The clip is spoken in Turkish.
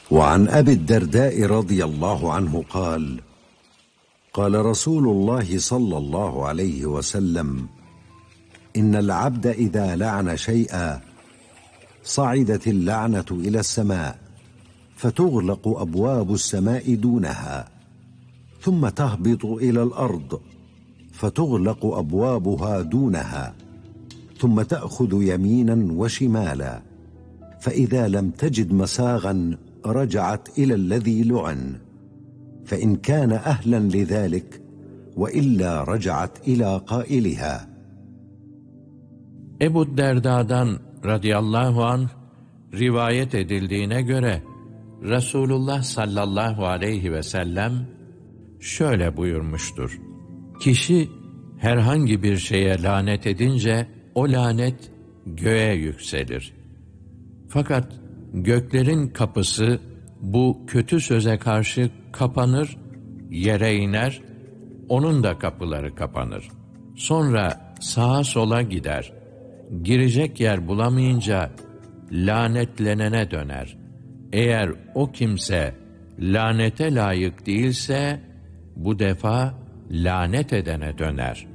وعن أبي الدرداء رضي الله عنه قال: قال رسول الله صلى الله عليه وسلم: إن العبد إذا لعن شيئا صعدت اللعنة إلى السماء فتغلق أبواب السماء دونها، ثم تهبط إلى الأرض فتغلق أبوابها دونها، ثم تأخذ يمينا وشمالا، فإذا لم تجد مساغا رجعت إلى الذي لعن، فإن كان أهلا لذلك، وإلا رجعت إلى قائلها. Ebu Derda'dan radıyallahu anh rivayet edildiğine göre Resulullah sallallahu aleyhi ve sellem şöyle buyurmuştur: Kişi herhangi bir şeye lanet edince o lanet göğe yükselir. Fakat göklerin kapısı bu kötü söze karşı kapanır, yere iner, onun da kapıları kapanır. Sonra sağa sola gider. Girecek yer bulamayınca lanetlenene döner. Eğer o kimse lanete layık değilse bu defa lanet edene döner.